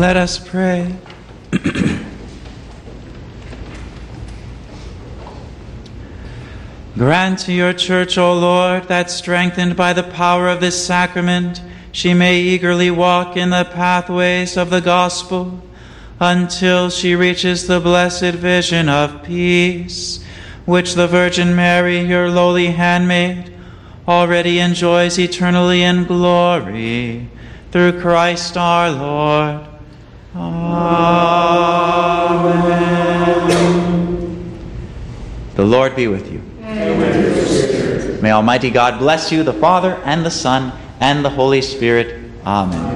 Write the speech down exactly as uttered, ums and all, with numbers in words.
Let us pray. Grant to your church, O Lord, that strengthened by the power of this sacrament, she may eagerly walk in the pathways of the gospel until she reaches the blessed vision of peace, which the Virgin Mary, your lowly handmaid, already enjoys eternally in glory, through Christ our Lord. Amen. The Lord be with you. May Almighty God bless you, the Father, and the Son, and the Holy Spirit. Amen.